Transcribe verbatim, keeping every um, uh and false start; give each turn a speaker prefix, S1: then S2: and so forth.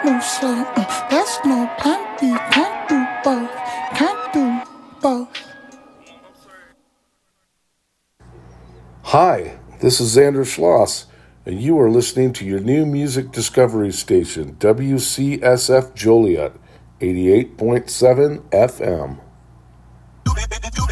S1: No slow, uh, there's no plenty, can't do both, can't do both.
S2: Hi, this is Xander Schloss, and you are listening to your new music discovery station, W C S F Joliet, eighty-eight point seven F M.